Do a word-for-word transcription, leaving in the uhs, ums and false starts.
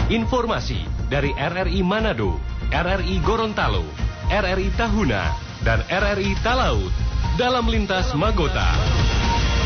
Informasi dari R R I Manado, R R I Gorontalo, R R I Tahuna, dan R R I Talaut dalam Lintas Magota.